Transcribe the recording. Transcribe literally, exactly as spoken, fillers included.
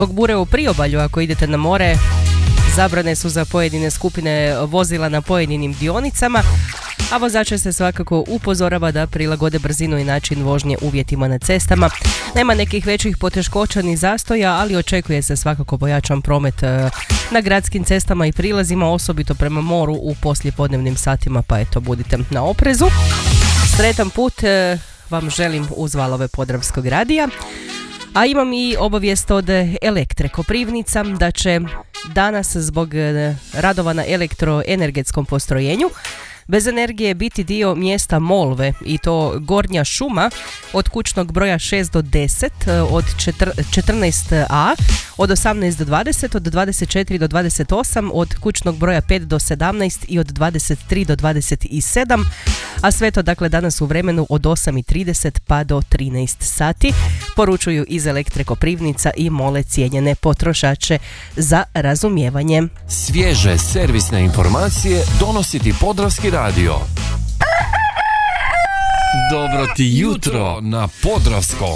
Zbog bure u priobalju, ako idete na more, zabrane su za pojedine skupine vozila na pojedinim dionicama, a vozače se svakako upozorava da prilagode brzinu i način vožnje uvjetima na cestama. Nema nekih većih poteškoća ni zastoja, ali očekuje se svakako pojačan promet na gradskim cestama i prilazima, osobito prema moru u poslijepodnevnim satima, pa eto, budite na oprezu. Sretan put vam želim uz valove Podravskog radija. A imam i obavijest od Elektre Koprivnica da će danas zbog radova na elektroenergetskom postrojenju bez energije biti dio mjesta Molve, i to Gornja šuma od kućnog broja šest do deset, od četrnaest a, od osamnaest do dvadeset, od dvadeset četiri do dvadeset osam, od kućnog broja pet do sedamnaest i od dvadeset tri do dvadeset sedam, a sve to dakle danas u vremenu od osam i trideset pa do trinaest sati, poručuju iz Elektre Koprivnica i mole cijenjene potrošače za razumijevanje. Svježe servisne informacije donosi ti Podravski radio. Dobro ti jutro na Podravskom.